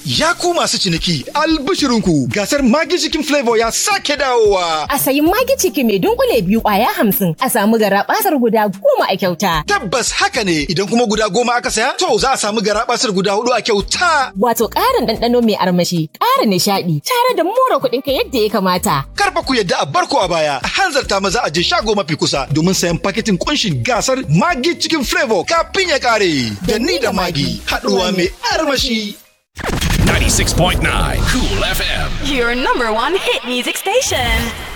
Ya ku masu ciniki, albishirinku gasar Maggi Chicken Flavor ya sake dawowa. A sayi Maggi Chicken mai dunkule 2 kwaya 50 a samu garabasar guda 10 a kyauta. Tabbas haka ne, idan kuma guda 10 aka saya, to za a samu garabasar guda 4 a kyauta. Wato ƙarin ɗanɗano mai armashi, ƙara nishaɗi, tare da more kuɗinka yadda ya kamata. Karfa ku yadda a barko a baya, a hanzarta maza a je shago mafi kusa domin sayan paketin kunshin gasar Maggi Chicken Flavor kafin ya ƙare. Da ni da Maggi, haɗuwa mai armashi. 96.9 Cool FM. Your number one hit music station.